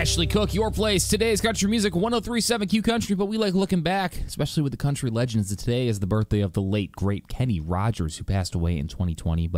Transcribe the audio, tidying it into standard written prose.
Ashley Cook, your place. Today's country music, 103.7 Q Country, but we like looking back, especially with the country legends. Today is the birthday of the late, great Kenny Rogers, who passed away in 2020. But